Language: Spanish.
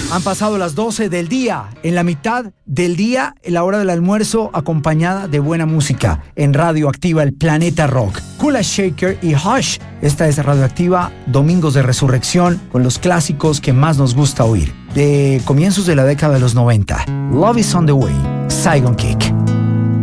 Han pasado las 12 del día, en la mitad del día, en la hora del almuerzo, acompañada de buena música en Radioactiva, el planeta rock. Kula Shaker y Hush. Esta es Radioactiva, Domingos de Resurrección, con los clásicos que más nos gusta oír, de comienzos de la década de los 90. Love is on the way, Saigon Kick.